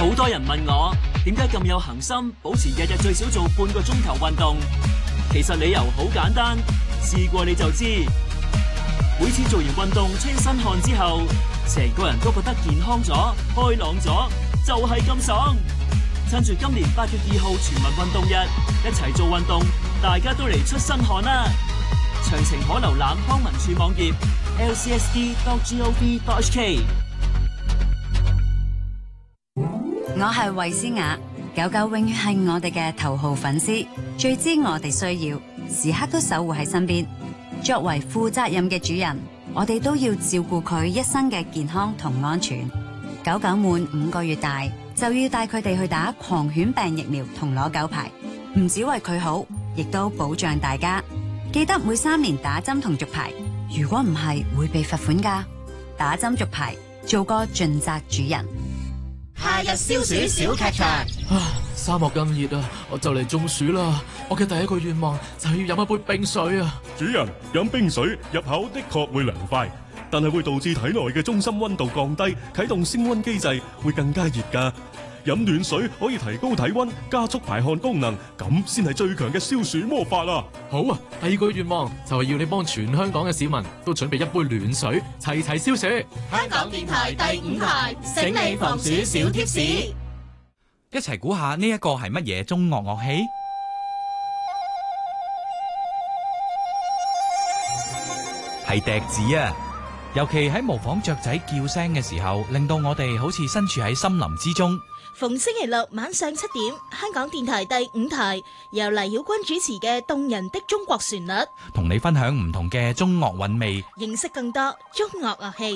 好多人問我點解咁有恒心，保持日日最少做半個鐘頭運動。其實理由好簡單，試過你就知。每次做完運動清身汗之後，成個人都覺得健康咗、開朗咗，就係咁爽。趁住今年8月2號全民運動日，一齊做運動，大家都嚟出身汗啦！詳情可瀏覽康文署網頁 lcsd.gov.hk。 我係衛詩雅，狗狗永遠係我哋嘅頭號粉絲，最知我哋需要，時刻都守護喺身邊。作為負責任嘅主人，我哋都要照顧佢一生嘅健康同安全。狗狗滿5個月大，就要帶佢哋去打狂犬病疫苗同攞狗牌，唔止為佢好，亦都保障大家。記得每3年打針同續牌，如果唔係會被罰款㗎。打針續牌，做個盡責主人。 夏日消暑小劇場。 沙漠咁熱啊，我就嚟中暑啦！我嘅第一個願望就係要飲一杯冰水啊！ 主人，飲冰水入口的確會涼快，但係會導致體內嘅中心溫度降低，啟動升溫機制，會更加熱㗎。飲暖水可以提高體溫，加速排汗功能，咁先係最強嘅消暑魔法啊！ 好啊，第二個願望就係要你幫全香港嘅市民都準備一杯暖水，齊齊消暑。 香港電台第5台，醒你防暑小貼士。 一齊估下呢一個係乜嘢中樂樂器？係笛子啊！尤其喺模仿雀仔叫聲嘅時候，令到我哋好似身處喺森林之中。 逢星期六晚上7點，香港電台第5台由黎曉君主持嘅動人的中國旋律， 同你分享唔同嘅中樂韻味， 認識更多中樂樂器。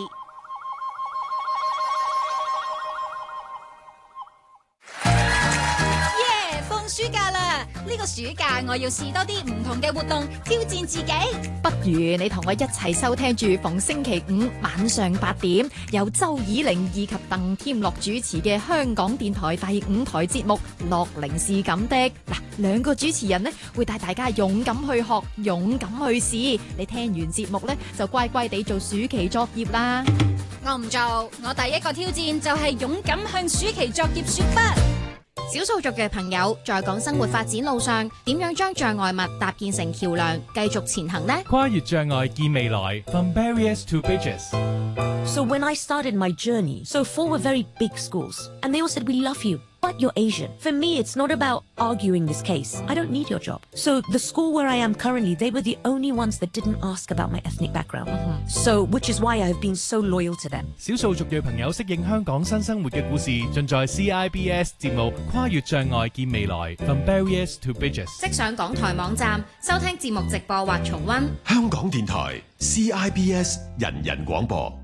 暑假啦！呢個暑假我要試多啲唔同嘅活動，挑戰自己。 不如你同我一齊收聽住逢星期5晚上8點，由周以玲以及鄧添樂主持嘅香港電台第5台節目《樂齡是咁的》。兩個主持人呢會帶大家勇敢去學，勇敢去試。你聽完節目呢，就乖乖地做暑期作業啦。 我唔做，我第一個挑戰就係勇敢向暑期作業說不。少數族嘅朋友在講生活發展路上，點樣將障礙物搭建成橋樑，繼續前行呢？ 跨越障礙見未來 ，From barriers to bridges. So when I started my journey, so 4 were very big schools, and they all said, "We love you, but you're Asian." For me, it's not about arguing this case. I don't need your job. So the school where I am currently, they were the only ones that didn't ask about my ethnic background. So, which is why I've been so loyal to them. 少數族裔朋友適應香港新生活嘅故事，盡在 CIBS 節目《跨越障礙見未來》，From barriers to bridges。 即上港台網站收聽節目直播或重溫。 香港電台 CIBS 人人廣播。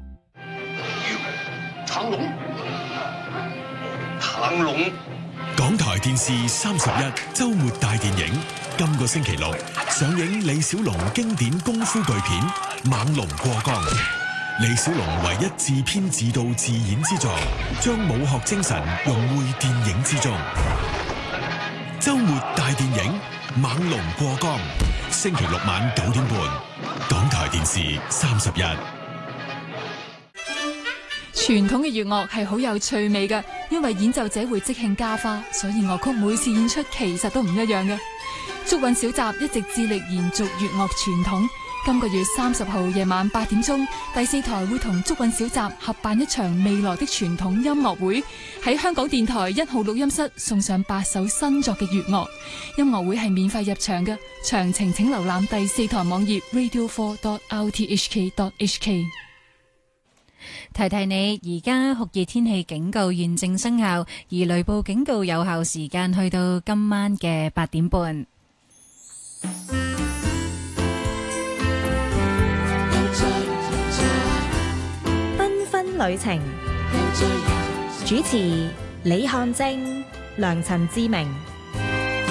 騰龍。 港台電視31周末大電影，今個星期六上映李小龍經典功夫巨片《猛龍過江》。李小龍唯一自編自導自演之作，將武學精神融匯電影之中。周末大電影《猛龍過江》，星期六晚9點半，港台電視31。 傳統嘅粵樂係好有趣味嘅，因為演奏者會即興加花，所以樂曲每次演出其實都唔一樣嘅。竹韻小集一直致力延續粵樂傳統。今個月30號夜晚8點鐘，第4台會同竹韻小集合辦一場未來的傳統音樂會，喺香港電台1號錄音室送上8首新作嘅粵樂。音樂會係免費入場嘅，詳情請瀏覽第4台網頁 radio4.rthk.hk。 提提你，而家酷熱天氣警告現正生效，而雷暴警告有效時間去到今晚嘅8點半。 繽紛旅程，主持李漢晶、梁陳志明。